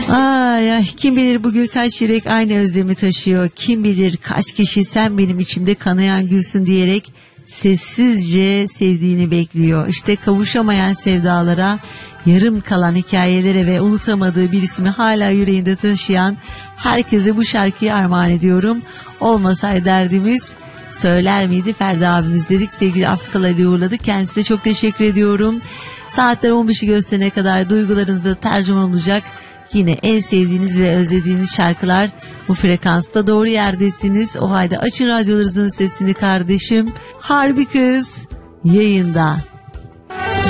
Ay ay, kim bilir bugün kaç yürek aynı özlemi taşıyor. Kim bilir kaç kişi sen benim içimde kanayan gülsün diyerek sessizce sevdiğini bekliyor. İşte kavuşamayan sevdalara, yarım kalan hikayelere ve unutamadığı bir ismi hala yüreğinde taşıyan herkese bu şarkıyı armağan ediyorum. Olmasaydı derdimiz söyler miydi Ferdi abimiz dedik. Sevgili Afrikalı'yı uğurladık. Kendisine çok teşekkür ediyorum. Saatler 15'i gösterene kadar duygularınıza tercüman olacak. Yine en sevdiğiniz ve özlediğiniz şarkılar bu frekansta, doğru yerdesiniz. O halde açın radyolarınızın sesini kardeşim. Harbi Kız yayında.